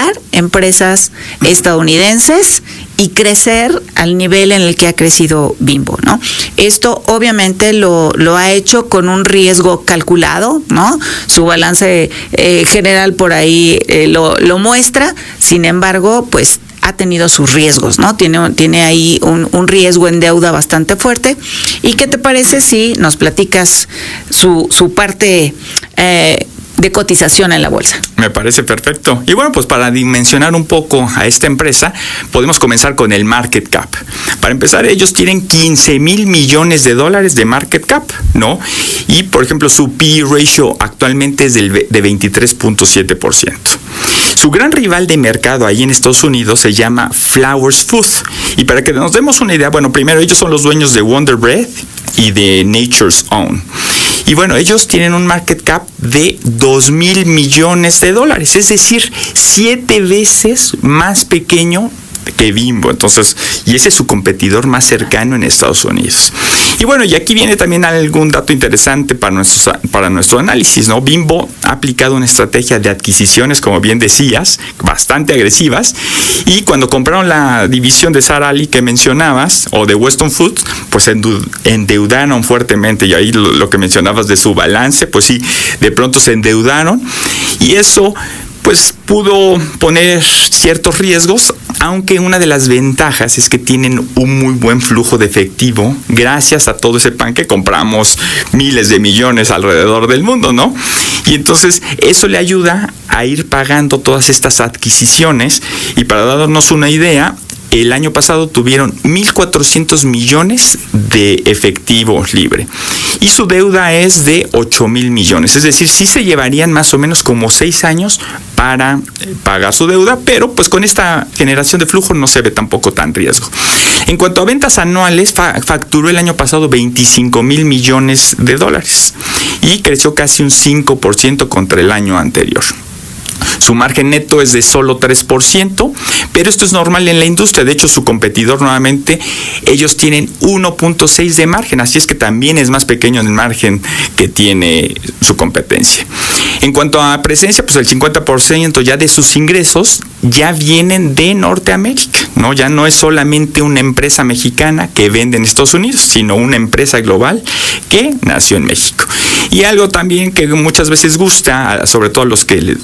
comprar empresas estadounidenses y crecer al nivel en el que ha crecido Bimbo, ¿no? Esto obviamente lo ha hecho con un riesgo calculado, ¿no? Su balance general por ahí lo muestra, sin embargo, pues ha tenido sus riesgos, ¿no? Tiene ahí un riesgo en deuda bastante fuerte. ¿Y qué te parece si nos platicas su parte de cotización en la bolsa? Me parece perfecto. Y bueno, pues para dimensionar un poco a esta empresa, podemos comenzar con el market cap. Para empezar, ellos tienen $15,000 millones de market cap, ¿no? Y, por ejemplo, su P/E ratio actualmente es de 23.7%. Su gran rival de mercado ahí en Estados Unidos se llama Flowers Foods. Y para que nos demos una idea, bueno, primero ellos son los dueños de Wonder Bread y de Nature's Own. Y bueno, ellos tienen un market cap de $2,000 millones, es decir, 7 veces más pequeño que Bimbo. Entonces, y ese es su competidor más cercano en Estados Unidos. Y bueno, y aquí viene también algún dato interesante para nuestro análisis, ¿no? Bimbo ha aplicado una estrategia de adquisiciones, como bien decías, bastante agresivas, y cuando compraron la división de Sara Lee que mencionabas, o de Weston Foods, pues endeudaron fuertemente, y ahí lo que mencionabas de su balance, pues sí, de pronto se endeudaron, y eso pues pudo poner ciertos riesgos, aunque una de las ventajas es que tienen un muy buen flujo de efectivo gracias a todo ese pan que compramos miles de millones alrededor del mundo, ¿no? Y entonces eso le ayuda a ir pagando todas estas adquisiciones. Y para darnos una idea, el año pasado tuvieron 1,400 millones de efectivo libre y su deuda es de 8,000 millones. Es decir, sí se llevarían más o menos como 6 años para pagar su deuda, pero pues con esta generación de flujo no se ve tampoco tan riesgo. En cuanto a ventas anuales, facturó el año pasado 25,000 millones de dólares y creció casi un 5% contra el año anterior. Su margen neto es de solo 3%, pero esto es normal en la industria. De hecho, su competidor nuevamente, ellos tienen 1.6 de margen, así es que también es más pequeño el margen que tiene su competencia. En cuanto a presencia, pues el 50% ya de sus ingresos ya vienen de Norteamérica, ¿no? Ya no es solamente una empresa mexicana que vende en Estados Unidos, sino una empresa global que nació en México. Y algo también que muchas veces gusta, sobre todo a los que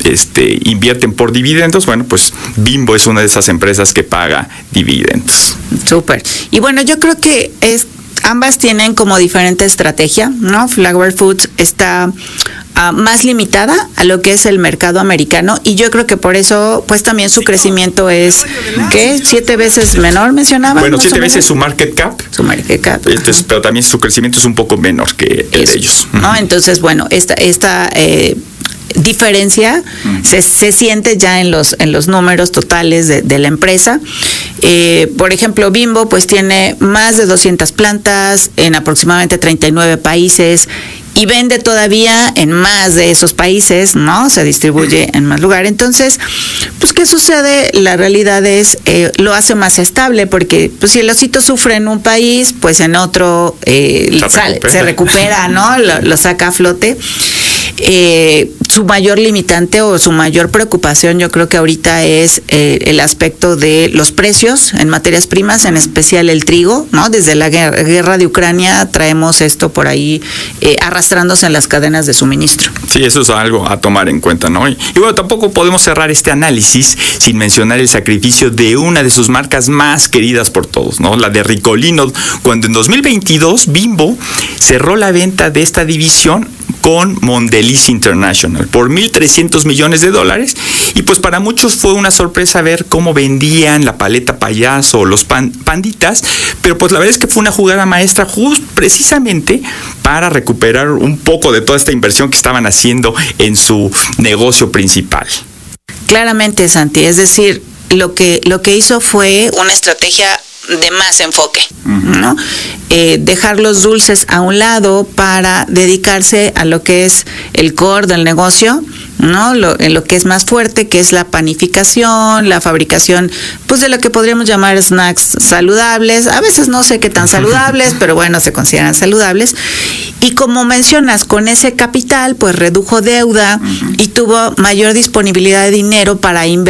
invierten por dividendos, bueno, pues Bimbo es una de esas empresas que paga dividendos. Súper. Y bueno, yo creo que ambas tienen como diferente estrategia, ¿no? Flowers Foods está más limitada a lo que es el mercado americano y yo creo que por eso pues también su crecimiento es ¿qué? 7 veces menor, mencionaba. Bueno, 7 veces su market cap. Su market cap. Entonces, pero también su crecimiento es un poco menor que el de ellos. ¿No? Entonces, bueno, esta diferencia se siente ya en los números totales de la empresa. Por ejemplo, Bimbo pues tiene más de 200 plantas en aproximadamente 39 países y vende todavía en más de esos países, ¿no? Se distribuye en más lugares. Entonces, pues, ¿qué sucede? La realidad es, lo hace más estable, porque pues si el osito sufre en un país, pues en otro se recupera, ¿no? Lo saca a flote. Su mayor limitante o su mayor preocupación yo creo que ahorita es el aspecto de los precios en materias primas, en especial el trigo, ¿no? Desde la guerra de Ucrania traemos esto por ahí arrastrándose en las cadenas de suministro. Sí, eso es algo a tomar en cuenta, ¿no? Y bueno, tampoco podemos cerrar este análisis sin mencionar el sacrificio de una de sus marcas más queridas por todos, ¿no? La de Ricolino, cuando en 2022 Bimbo cerró la venta de esta división con Mondelez International por $1,300 millones y pues para muchos fue una sorpresa ver cómo vendían la paleta payaso o los panditas, pero pues la verdad es que fue una jugada maestra precisamente para recuperar un poco de toda esta inversión que estaban haciendo en su negocio principal. Claramente, Santi, es decir, lo que hizo fue una estrategia de más enfoque, ¿no? Dejar los dulces a un lado para dedicarse a lo que es el core del negocio, ¿no? En lo que es más fuerte, que es la panificación, la fabricación, pues de lo que podríamos llamar snacks saludables. A veces no sé qué tan saludables, pero bueno, se consideran saludables. Y como mencionas, con ese capital, pues redujo deuda y tuvo mayor disponibilidad de dinero para invertir